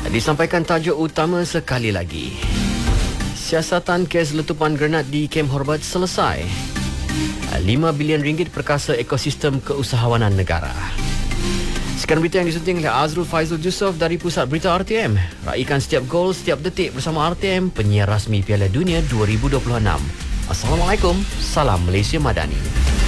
Disampaikan tajuk utama sekali lagi. Siasatan kes letupan granat di kem Horbat selesai. 5 bilion ringgit perkasa ekosistem keusahawanan negara. Sekian berita yang disunting oleh Azrul Faizul Yusof dari Pusat Berita RTM. Raikan setiap gol, setiap detik bersama RTM, penyiar rasmi Piala Dunia 2026. Assalamualaikum, salam Malaysia Madani.